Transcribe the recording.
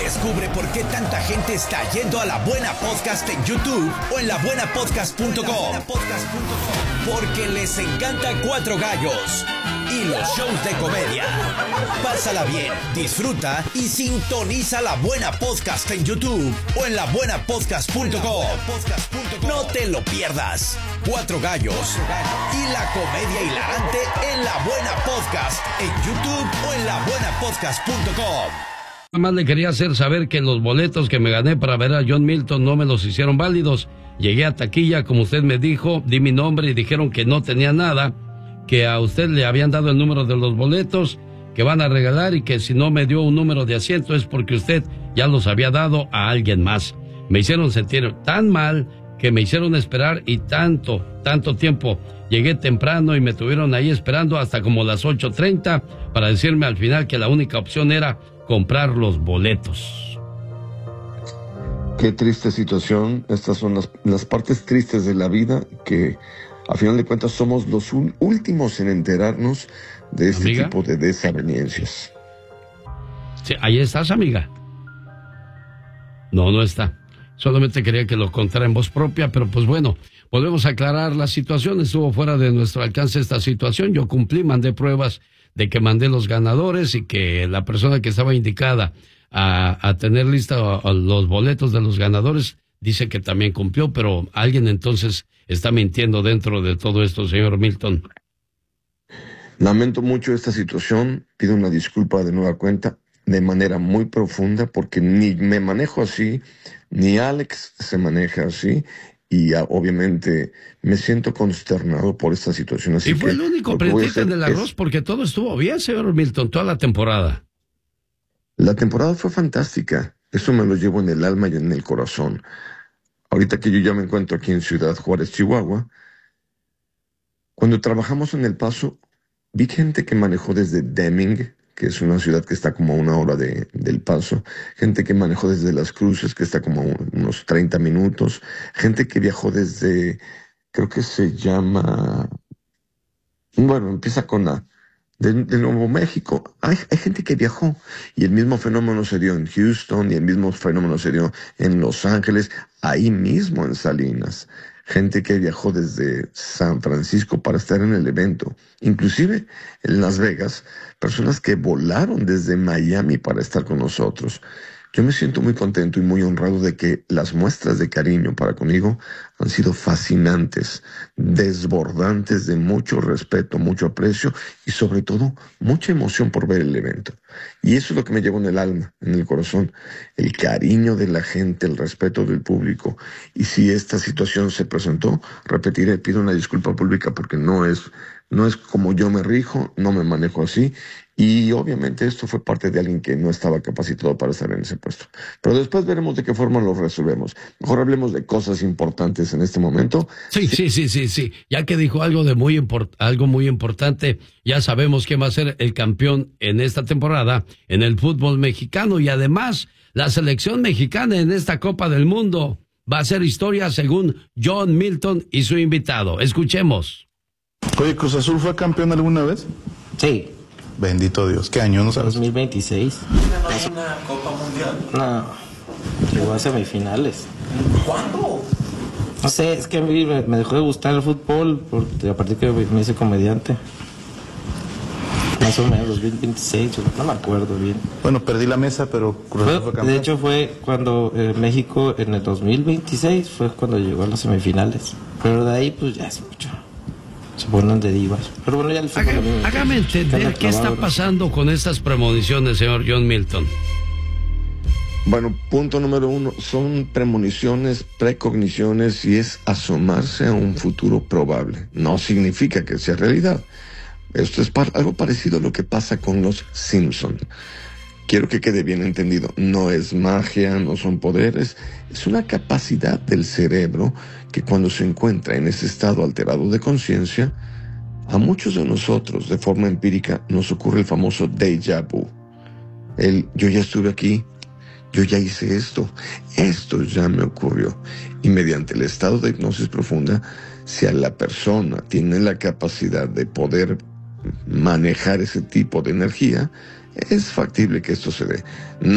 Descubre por qué tanta gente está yendo a La Buena Podcast en YouTube o en labuenapodcast.com. Porque les encanta Cuatro Gallos y los shows de comedia. Pásala bien, disfruta y sintoniza La Buena Podcast en YouTube o en labuenapodcast.com. No te lo pierdas. Cuatro Gallos y la comedia hilarante en La Buena Podcast en YouTube o en labuenapodcast.com. Nada más le quería hacer saber que los boletos que me gané para ver a John Milton no me los hicieron válidos. Llegué a taquilla, como usted me dijo, di mi nombre y dijeron que no tenía nada, que a usted le habían dado el número de los boletos, que van a regalar y que si no me dio un número de asiento es porque usted ya los había dado a alguien más. Me hicieron sentir tan mal que me hicieron esperar y tanto tiempo. Llegué temprano y me tuvieron ahí esperando hasta como las 8:30 para decirme al final que la única opción era comprar los boletos. Qué triste situación. Estas son las partes tristes de la vida, que a final de cuentas somos los últimos en enterarnos de este tipo de desavenencias. Sí, ahí estás, amiga. No está. Solamente quería que lo contara en voz propia, pero pues bueno, podemos aclarar la situación. Estuvo fuera de nuestro alcance esta situación. Yo cumplí, mandé pruebas de que mandé los ganadores y que la persona que estaba indicada a tener lista los boletos de los ganadores dice que también cumplió, pero alguien entonces está mintiendo dentro de todo esto, señor Milton. Lamento mucho esta situación, pido una disculpa de nueva cuenta de manera muy profunda, porque ni me manejo así, ni Alex se maneja así, y obviamente me siento consternado por esta situación. Así y fue el único pretexto del arroz, porque todo estuvo bien, señor Milton, toda la temporada. La temporada fue fantástica, eso me lo llevo en el alma y en el corazón. Ahorita que yo ya me encuentro aquí en Ciudad Juárez, Chihuahua, cuando trabajamos en El Paso, vi gente que manejó desde Deming, que es una ciudad que está como a 1 hora del Paso, gente que manejó desde Las Cruces, que está como a unos 30 minutos, gente que viajó desde, creo que se llama, bueno, empieza con A, de Nuevo México. Hay gente que viajó, y el mismo fenómeno se dio en Houston, y el mismo fenómeno se dio en Los Ángeles, ahí mismo en Salinas. Gente que viajó desde San Francisco para estar en el evento. Inclusive en Las Vegas, personas que volaron desde Miami para estar con nosotros. Yo me siento muy contento y muy honrado de que las muestras de cariño para conmigo han sido fascinantes, desbordantes de mucho respeto, mucho aprecio y sobre todo mucha emoción por ver el evento. Y eso es lo que me llevo en el alma, en el corazón, el cariño de la gente, el respeto del público. Y si esta situación se presentó, repetiré, pido una disculpa pública porque no es como yo me rijo, no me manejo así. Y obviamente esto fue parte de alguien que no estaba capacitado para estar en ese puesto. Pero después veremos de qué forma lo resolvemos. Mejor hablemos de cosas importantes en este momento. Sí. Ya que dijo algo algo muy importante, ya sabemos quién va a ser el campeón en esta temporada en el fútbol mexicano. Y además, la selección mexicana en esta Copa del Mundo va a ser historia según John Milton y su invitado. Escuchemos. Oye, ¿Cruz Azul fue campeón alguna vez? Sí. Bendito Dios. ¿Qué año? ¿No sabes? 2026. ¿Una Copa Mundial? No, llegó a semifinales. ¿Cuándo? No sé, es que a mí me dejó de gustar el fútbol porque a partir que me hice comediante. Más o menos, 2026, no me acuerdo bien. Bueno, perdí la mesa, pero Cruz Azul fue campeón. De hecho fue cuando México en el 2026 fue cuando llegó a las semifinales. Pero de ahí pues ya es mucho. Se ponen de divas. Pero bueno, ya el fútbol Hágame entender qué está pasando con estas premoniciones, señor John Milton. Bueno, punto número 1, son premoniciones, precogniciones y es asomarse a un futuro probable. No significa que sea realidad. Esto es algo parecido a lo que pasa con los Simpson. Quiero que quede bien entendido, no es magia, no son poderes, es una capacidad del cerebro que cuando se encuentra en ese estado alterado de conciencia, a muchos de nosotros de forma empírica nos ocurre el famoso déjà vu. Yo ya estuve aquí, yo ya hice esto ya me ocurrió. Y mediante el estado de hipnosis profunda, si a la persona tiene la capacidad de poder manejar ese tipo de energía, es factible que esto se dé.